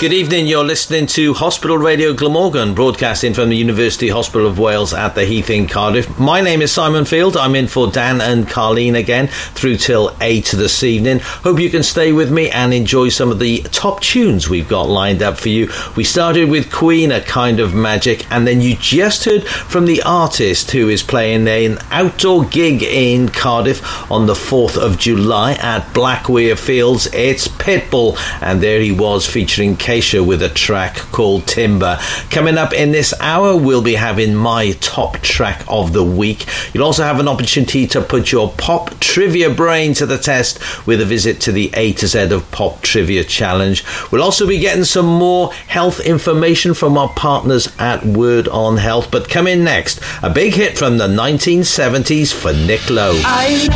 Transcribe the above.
Good evening, you're listening to Hospital Radio Glamorgan, broadcasting from the University Hospital of Wales at the Heath in Cardiff. My name is Simon Field. I'm in for Dan and Carleen again through till 8 this evening. Hope you can stay with me and enjoy some of the top tunes we've got lined up for you. We started with Queen, A Kind of Magic, and then you just heard from the artist who is playing an outdoor gig in Cardiff on the 4th of July at Blackweir Fields. It's Pitbull, and there he was featuring Keisha with a track called Timber. Coming up in this hour, we'll be having my top track of the week. You'll also have an opportunity to put your pop trivia brain to the test with a visit to the A to Z of Pop Trivia Challenge. We'll also be getting some more health information from our partners at Word on Health. But come in next, a big hit from the 1970s for Nick Lowe.